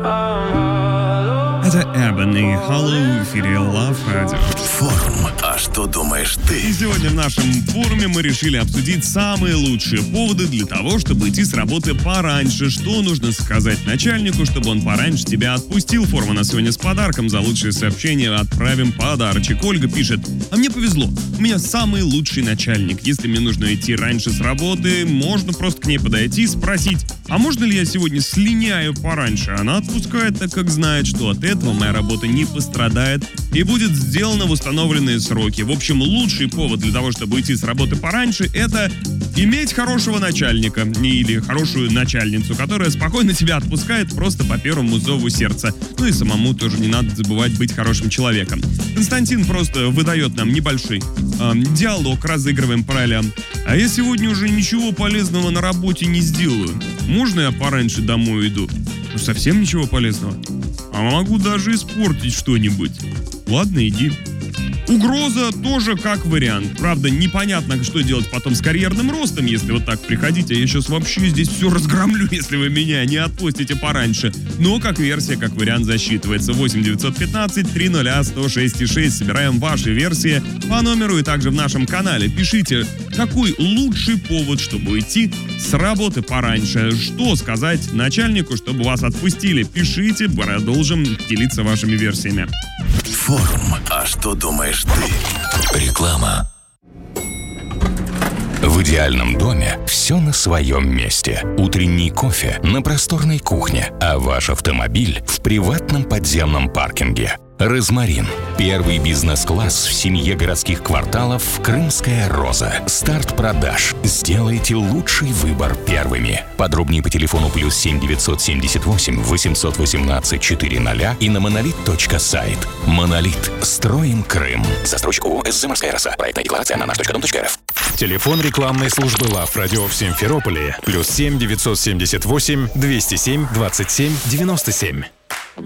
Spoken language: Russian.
Это Ebony Hollow в эфире Love Radio. Форум «А что думаешь ты?». И сегодня в нашем форуме мы решили обсудить самые лучшие поводы для того, чтобы идти с работы пораньше. Что нужно сказать начальнику, чтобы он пораньше тебя отпустил. Форум у нас сегодня с подарком. За лучшие сообщения отправим подарочек. Ольга пишет: а мне повезло. У меня самый лучший начальник. Если мне нужно идти раньше с работы, можно просто к ней подойти и спросить: а можно ли я сегодня слиняю пораньше? Она отпускает, так как знает, что от этого моя работа не пострадает и будет сделана в установленные сроки. В общем, лучший повод для того, чтобы уйти с работы пораньше, это иметь хорошего начальника или хорошую начальницу, которая спокойно тебя отпускает просто по первому зову сердца. Ну и самому тоже не надо забывать быть хорошим человеком. Константин просто выдает нам небольшой диалог, разыгрываем правильно. А я сегодня уже ничего полезного на работе не сделаю. Можно я пораньше домой иду? Ну, совсем ничего полезного. А могу даже испортить что-нибудь. Ладно, иди. Угроза тоже как вариант. Правда, непонятно, что делать потом с карьерным ростом, если вот так приходить. А я сейчас вообще здесь все разгромлю, если вы меня не отпустите пораньше. Но как версия, как вариант засчитывается. 8-915-300-106-6. Собираем ваши версии по номеру и также в нашем канале. Пишите, какой лучший повод, чтобы уйти с работы пораньше. Что сказать начальнику, чтобы вас отпустили? Пишите, продолжим делиться вашими версиями. Форум «А что думаешь ты?». Реклама. В идеальном доме все на своем месте. Утренний кофе на просторной кухне, а ваш автомобиль в приватном подземном паркинге. «Розмарин» – первый бизнес-класс в семье городских кварталов «Крымская роза». Старт продаж. Сделайте лучший выбор первыми. Подробнее по телефону +7 978 818 400 и на monolith.сайт. «Монолит». Строим Крым. Застройщик ООО «СЗ Морская роса». Проектная декларация на наш.дом.рф. Телефон рекламной службы Love Radio в Симферополе +7 978 207 27 97.